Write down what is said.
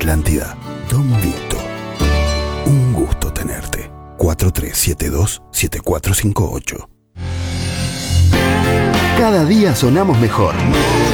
Atlántida, Don Vito. Un gusto tenerte. 4372-7458. Cada día sonamos mejor.